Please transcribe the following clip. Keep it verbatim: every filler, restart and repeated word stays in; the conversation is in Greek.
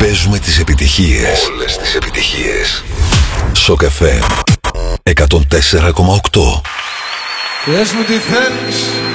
Παίζουμε τις επιτυχίες. Όλες τις επιτυχίες. Σοκ εφ εμ εκατόν τέσσερα κόμμα οκτώ. Πες μου τι θέλεις,